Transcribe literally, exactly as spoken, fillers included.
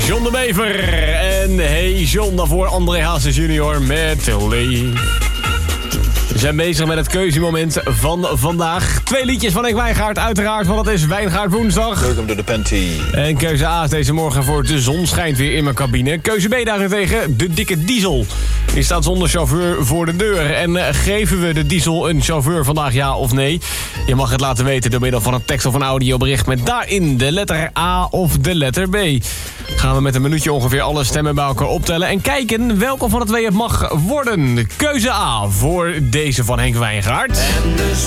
John de Bever. En hey John, daarvoor André Hazes junior met Lee. We zijn bezig met het keuzemoment van vandaag. Twee liedjes van Henk Wijngaard, uiteraard, want het is Wijngaard woensdag. Welkom to the Panty. En keuze A is deze morgen voor De Zon schijnt weer in mijn cabine. Keuze B daarentegen, De Dikke Diesel. Die staat zonder chauffeur voor de deur. En geven we de diesel een chauffeur vandaag, ja of nee? Je mag het laten weten door middel van een tekst of een audiobericht met daarin de letter A of de letter B. Gaan we met een minuutje ongeveer alle stemmen bij elkaar optellen en kijken welke van de twee het mag worden. Keuze A voor deze van Henk Wijngaard.